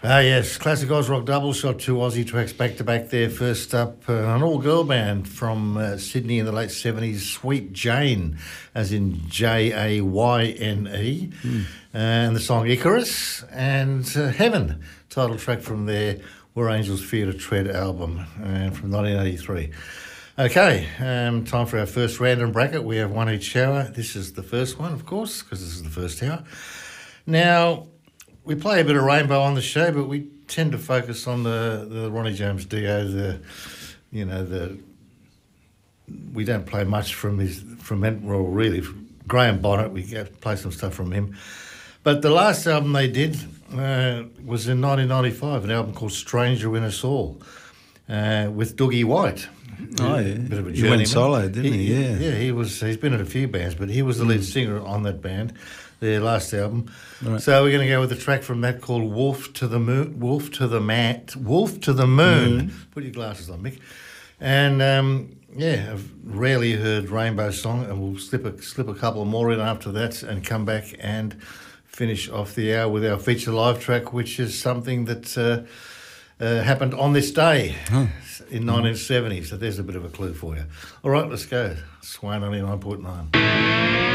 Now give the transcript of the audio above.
Ah, yes, classic Oz Rock double shot, two Aussie tracks back to back there. First up, an all girl band from Sydney in the late 70s, Sweet Jane, as in Jayne. And the song Icarus, and Heaven, title track from their Where Angels Fear to Tread album from 1983. Okay, time for our first random bracket. We have one each hour. This is the first one, of course, because this is the first hour. Now, we play a bit of Rainbow on the show, but we tend to focus on the Ronnie James Dio. We don't play much from Graham Bonnet. We play some stuff from him. But the last album they did was in 1995, an album called Stranger in Us All, with Dougie White. Oh, yeah. Bit of a he went solo, didn't he? Yeah. Yeah, he's been in a few bands, but he was the lead singer on that band, their last album. Right. So we're going to go with a track from that called Wolf to the Moon. Put your glasses on, Mick. And I've rarely heard Rainbow Song, and we'll slip a couple more in after that and come back and finish off the hour with our feature live track, which is something that happened on this day in 1970. So there's a bit of a clue for you. All right, let's go. Swan 99.9.